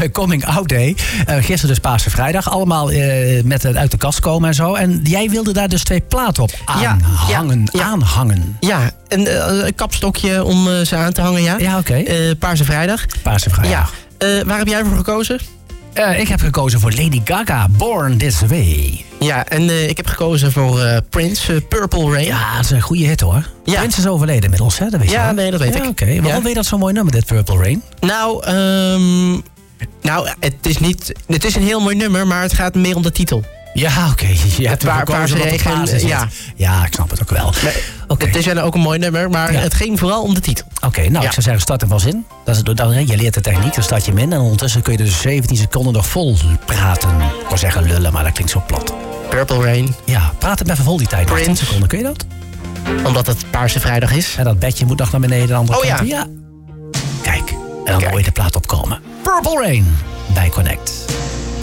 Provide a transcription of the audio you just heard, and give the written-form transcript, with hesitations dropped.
Coming Out Day. Gisteren dus Paarse Vrijdag. Allemaal met het uit de kast komen en zo. En jij wilde daar dus 2 platen op aanhangen. Ja, een kapstokje om ze aan te hangen, ja. Ja, oké. Paarse Vrijdag. Paarse Vrijdag. Ja. Waar heb jij voor gekozen? Ik heb gekozen voor Lady Gaga, Born This Way. Ja, en ik heb gekozen voor Prince, Purple Rain. Ja, dat is een goede hit hoor. Ja. Prince is overleden inmiddels, hè? Dat weet je wel. Nee, dat weet ik. Oké. Waarom weet je dat zo'n mooi nummer, dit Purple Rain? Nou, het is een heel mooi nummer, maar het gaat meer om de titel. Ja, oké. Je hebt Paarse regen. Ja, ik snap het ook wel. Okay. Het is wel ook een mooi nummer, maar het ging vooral om de titel. Oké, ik zou zeggen, start hem vast in. Je leert de techniek, dan start je hem in. En ondertussen kun je dus 17 seconden nog vol praten. Ik wou zeggen lullen, maar dat klinkt zo plat. Purple Rain. Ja, praat hem even vol die tijd. Prince. 10 seconden, kun je dat? Omdat het Paarse Vrijdag is. En dat bedje moet nog naar beneden, de andere kant. Ja. Kijk, en dan hoor je de plaat opkomen. Purple Rain bij Connect.